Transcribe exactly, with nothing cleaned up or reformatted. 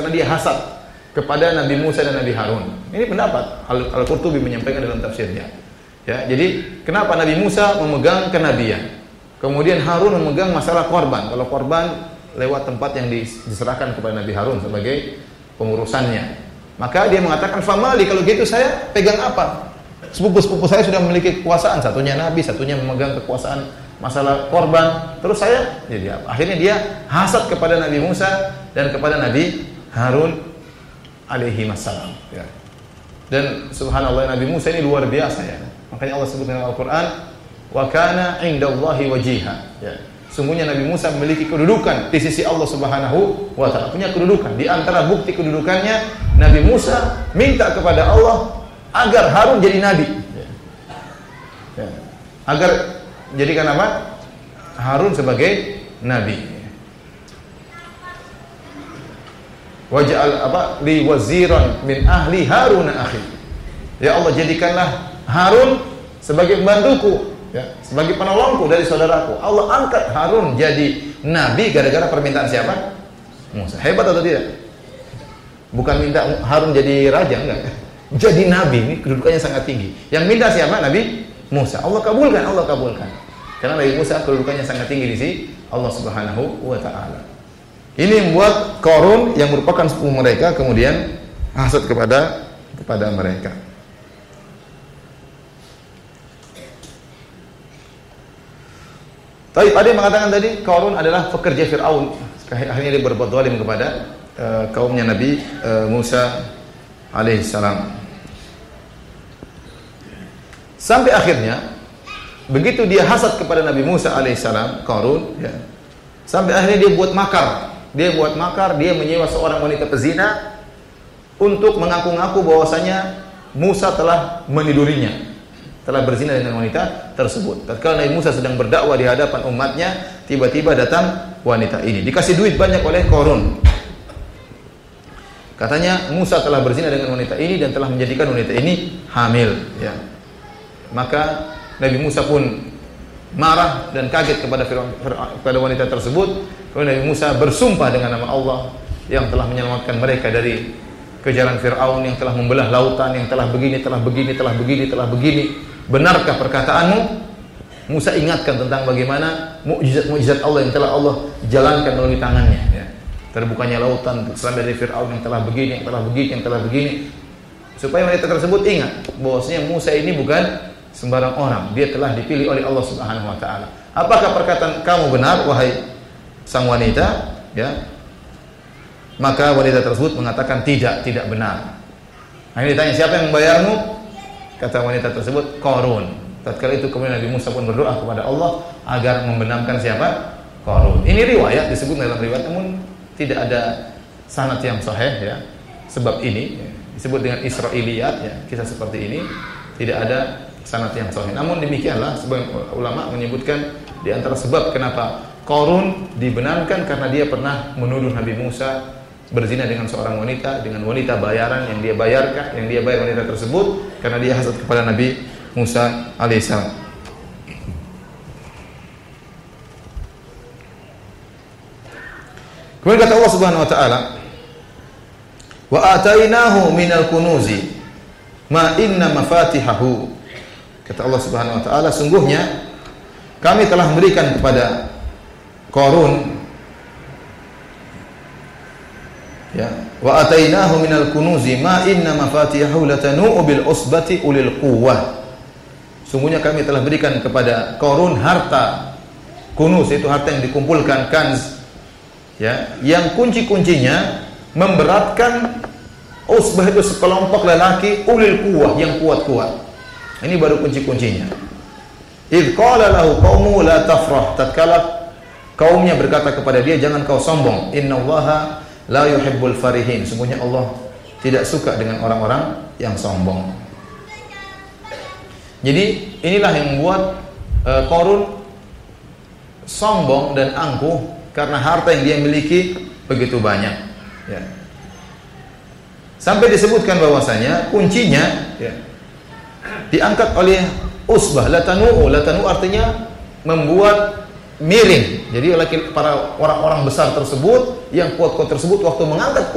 karena dia hasad kepada Nabi Musa dan Nabi Harun. Ini pendapat Al-Qurtubi menyampaikan dalam tafsirnya. Ya, jadi kenapa Nabi Musa memegang kenabian, kemudian Harun memegang masalah korban. Kalau korban lewat tempat yang diserahkan kepada Nabi Harun sebagai pengurusannya. Maka dia mengatakan, famali, kalau gitu saya pegang apa? Sepupu-sepupu saya sudah memiliki kekuasaan, satunya Nabi, satunya memegang kekuasaan masalah korban. Terus saya, jadi apa? Akhirnya dia hasad kepada Nabi Musa dan kepada Nabi Harun alaihi wassalam. Ya. Dan subhanallah, Nabi Musa ini luar biasa ya. Makanya Allah sebut dalam Al-Quran, wa kana indallahi wajiha. Ya. Sungguhnya Nabi Musa memiliki kedudukan di sisi Allah Subhanahu wa ta'ala. Punya kedudukan. Di antara bukti kedudukannya, Nabi Musa minta kepada Allah agar Harun jadi nabi. Ya. Ya. Agar jadikan apa? Harun sebagai nabi. Waj'al apa? Li waziran min ahli Harun akhi. Ya Allah, jadikanlah Harun sebagai pembantuku, ya, sebagai penolongku dari saudaraku. Allah angkat Harun jadi nabi gara-gara permintaan siapa? Musa. Hebat atau tidak? Bukan minta Harun jadi raja, enggak. Jadi nabi, ini kedudukannya sangat tinggi. Yang minta siapa? Nabi Musa. Allah kabulkan, Allah kabulkan. Karena Nabi Musa kedudukannya sangat tinggi di sisi Allah Subhanahu wa ta'ala. Ini membuat Qarun yang merupakan sepupu mereka kemudian hasad kepada kepada mereka. Tapi ada yang mengatakan tadi Qarun adalah pekerja Fir'aun. Akhirnya dia berbuat zalim kepada uh, kaumnya Nabi uh, Musa alaihissalam. Sampai akhirnya begitu dia hasad kepada Nabi Musa alaihissalam, Qarun, ya, sampai akhirnya dia buat makar. Dia buat makar, dia menyewa seorang wanita pezina untuk mengaku-ngaku bahwasanya Musa telah menidurinya, telah berzina dengan wanita tersebut. Tatkala Nabi Musa sedang berdakwah di hadapan umatnya, tiba-tiba datang wanita ini. Dikasih duit banyak oleh Qarun. Katanya Musa telah berzina dengan wanita ini dan telah menjadikan wanita ini hamil. Ya. Maka Nabi Musa pun marah dan kaget kepada kepada wanita tersebut. Kemudian Nabi Musa bersumpah dengan nama Allah yang telah menyelamatkan mereka dari kejaran Fir'aun, yang telah membelah lautan, yang telah begini, telah begini, telah begini, telah begini. Benarkah perkataanmu? Musa ingatkan tentang bagaimana mukjizat-mukjizat Allah yang telah Allah jalankan melalui tangannya. Ya. Terbukanya lautan, terselamat dari Fir'aun yang telah begini, yang telah begini, yang telah begini. Supaya wanita tersebut ingat bahwasanya Musa ini bukan sembarang orang, dia telah dipilih oleh Allah Subhanahu wa ta'ala. Apakah perkataan kamu benar wahai sang wanita? Ya. Maka wanita tersebut mengatakan tidak, tidak benar. Akhirnya ditanya, siapa yang membayarmu? Kata wanita tersebut, Qarun. Tatkala itu kemudian Nabi Musa pun berdoa kepada Allah agar membenamkan siapa? Qarun. Ini riwayat, disebut dalam riwayat, namun tidak ada sanad yang sahih ya. Sebab ini ya, disebut dengan Israiliyat ya, kisah seperti ini tidak ada sanad yang sahih. Namun demikianlah sebagian ulama menyebutkan di antara sebab kenapa Qarun dibenarkan karena dia pernah menuduh Nabi Musa berzina dengan seorang wanita, dengan wanita bayaran yang dia bayarkan, yang dia bayar wanita tersebut karena dia hasad kepada Nabi Musa alaihissalam. Kemudian kata Allah Subhanahu wa taala, "Wa atainahu minal kunuzi ma inna mafatihahu." Kata Allah Subhanahu wa taala, sungguhnya kami telah memberikan kepada Qarun, ya, wa atainahu minal kunuzi ma inna mafatihahu latanu bil usbati ulil quwwah. Sungguhnya kami telah berikan kepada Qarun harta kunuz, itu harta yang dikumpulkan, kanz, ya, yang kunci-kuncinya memberatkan usbah, itu sekelompok lelaki ulil quwwah yang kuat-kuat. Ini baru kunci-kuncinya. Idz qala lahu qaumu la tafrah, tatkala kaumnya berkata kepada dia, jangan kau sombong. Innallaha la yuhibbul farihin. Sungguhnya Allah tidak suka dengan orang-orang yang sombong. Jadi inilah yang membuat uh, Qarun sombong dan angkuh karena harta yang dia miliki begitu banyak. Ya. Sampai disebutkan bahwasanya kuncinya ya, diangkat oleh usbah, latanu, latanu artinya membuat miring. Jadi para orang-orang besar tersebut yang kuat-kuat tersebut waktu mengangkat